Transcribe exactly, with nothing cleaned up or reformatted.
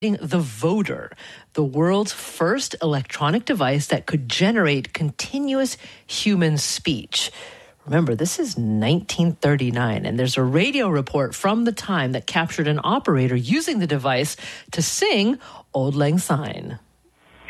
the Voder, the world's first electronic device that could generate continuous human speech. Remember, this is nineteen thirty-nine, and there's a radio report from the time that captured an operator using the device to sing Auld Lang Syne.